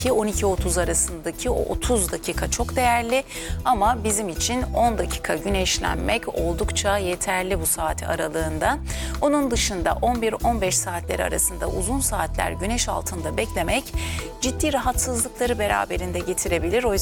12-30 arasındaki o 30 dakika çok değerli ama bizim için 10 dakika güneşlenmek oldukça yeterli bu saat aralığında. Onun dışında 11-15 saatleri arasında uzun saatler güneş altında beklemek ciddi rahatsızlıkları beraberinde getirebilir. O yüzden